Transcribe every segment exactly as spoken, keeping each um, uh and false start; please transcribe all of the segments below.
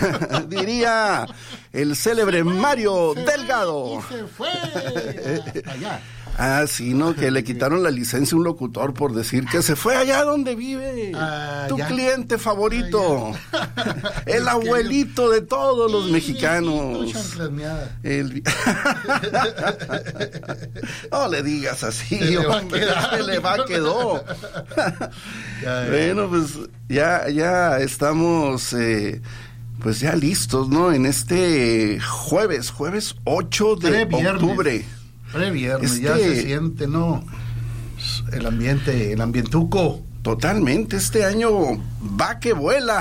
Diría el célebre Mario se Delgado. Y se fue allá. Ah, sí, ¿no? Que le quitaron la licencia a un locutor por decir que se fue allá donde vive ah, tu ya. cliente favorito. Ah, el abuelito de todos los mexicanos. El... no le digas así, se le va hombre, a quedar. se le va a quedar. Bueno, pues ya, ya estamos... Eh, pues ya listos, ¿no? En este jueves, jueves ocho de octubre. Previernes, este, ya se siente, ¿no? El ambiente, el ambientuco. Totalmente, este año va que vuela.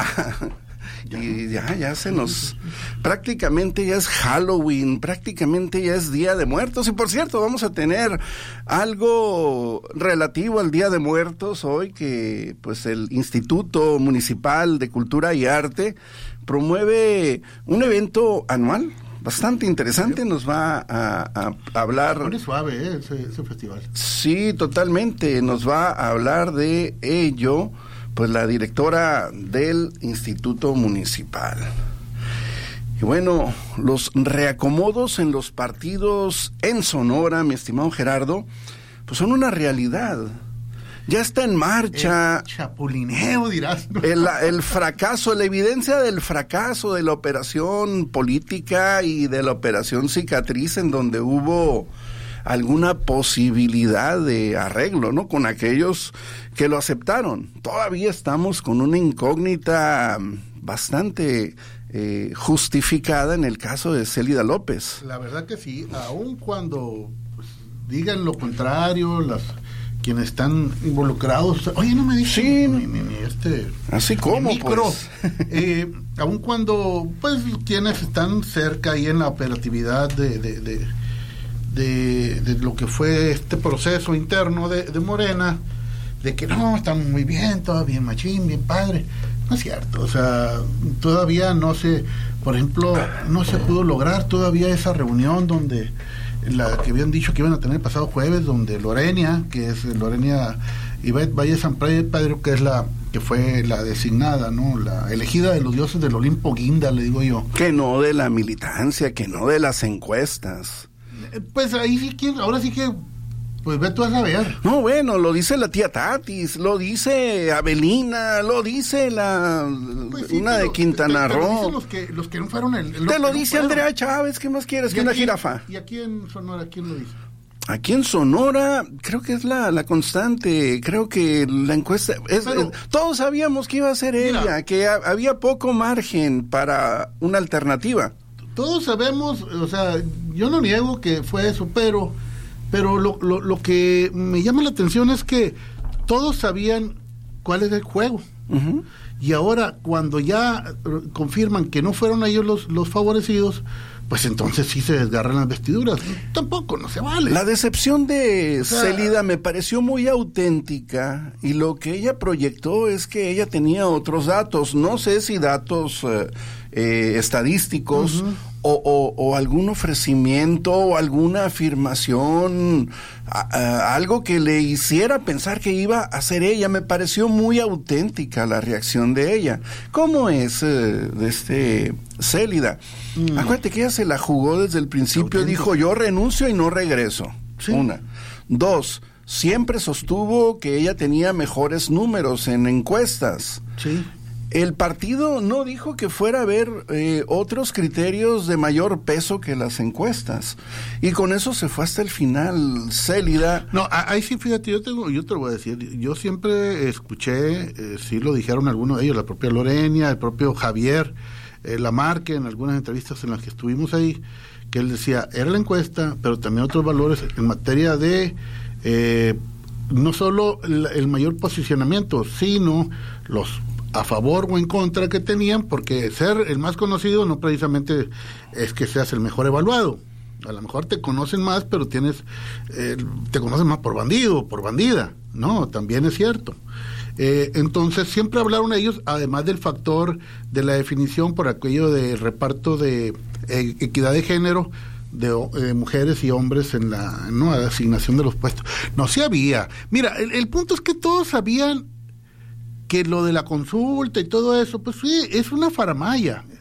Y ya, ya se nos... prácticamente ya es Halloween, prácticamente ya es Día de Muertos. Y por cierto, vamos a tener algo relativo al Día de Muertos hoy, que pues el Instituto Municipal de Cultura y Arte promueve un evento anual bastante interesante. Nos va a, a, a hablar... Pone suave, ¿eh? ese, ese festival. Sí, totalmente. Nos va a hablar de ello, pues la directora del Instituto Municipal. Y bueno, los reacomodos en los partidos en Sonora, mi estimado Gerardo, pues son una realidad. Ya está en marcha. El chapulineo, dirás. El, el fracaso, la evidencia del fracaso de la operación política y de la operación cicatriz, en donde hubo alguna posibilidad de arreglo, ¿no? Con aquellos que lo aceptaron. Todavía estamos con una incógnita bastante eh, justificada en el caso de Célida López. La verdad que sí, aun cuando pues, digan lo contrario, las quienes están involucrados, oye, no me dicen sí, ni, ni, ni este así como micro, pues. eh, aun cuando pues quienes están cerca ahí en la operatividad de de, de, de, de lo que fue este proceso interno de, de Morena, de que no, estamos muy bien, todo bien machín, bien padre. No es cierto, o sea, todavía no se, por ejemplo, no se pudo lograr todavía esa reunión donde la que habían dicho que iban a tener el pasado jueves, donde Lorenia, que es Lorenia Ivette Valle San Pedro, que es la que fue la designada, ¿no? La elegida de los dioses del Olimpo Guinda, le digo yo. Que no de la militancia, que no de las encuestas. Eh, pues ahí sí que, ahora sí que, pues ve tú a saber. No, bueno, lo dice la tía Tatis, lo dice Abelina, lo dice la pues sí, una pero, de Quintana pero, pero Roo. dicen los que los que no fueron el, el te lo no dice fueron. Andrea Chávez, ¿qué más quieres que una aquí, jirafa? ¿Y aquí en Sonora quién lo dice? Aquí en Sonora creo que es la, la constante, creo que la encuesta, es, pero, es, todos sabíamos que iba a ser mira, ella, que a, había poco margen para una alternativa. Todos sabemos, o sea, yo no niego que fue eso, pero pero lo, lo, lo que me llama la atención es que todos sabían cuál es el juego. Uh-huh. Y ahora, cuando ya confirman que no fueron ellos los, los favorecidos, pues entonces sí se desgarran las vestiduras. Tampoco, no se vale. La decepción de o sea, Célida me pareció muy auténtica, y lo que ella proyectó es que ella tenía otros datos, no sé si datos eh, eh, estadísticos, uh-huh. o, o, o algún ofrecimiento o alguna afirmación, a, a, algo que le hiciera pensar que iba a ser ella. Me pareció muy auténtica la reacción de ella. ¿Cómo es eh, de este Célida? Mm. Acuérdate que ella se la jugó desde el principio, auténtico. Dijo yo renuncio y no regreso. Sí. Una. Dos, siempre sostuvo que ella tenía mejores números en encuestas. Sí. El partido no dijo que fuera a haber eh, otros criterios de mayor peso que las encuestas. Y con eso se fue hasta el final, Célida. No, ahí sí, fíjate, yo, tengo, yo te lo voy a decir. Yo siempre escuché, eh, sí lo dijeron algunos de ellos, la propia Lorenia, el propio Javier eh, Lamarque, en algunas entrevistas en las que estuvimos ahí, que él decía, era la encuesta, pero también otros valores en materia de... Eh, no solo el, el mayor posicionamiento, sino los a favor o en contra que tenían, porque ser el más conocido no precisamente es que seas el mejor evaluado. A lo mejor te conocen más, pero tienes eh, te conocen más por bandido, por bandida, ¿no? También es cierto. Eh, entonces siempre hablaron ellos, además del factor de la definición por aquello de reparto de eh, equidad de género, de eh, mujeres y hombres en la no asignación de los puestos. No, sí había. Mira, el, el punto es que todos sabían que lo de la consulta y todo eso, pues sí, es una faramaya.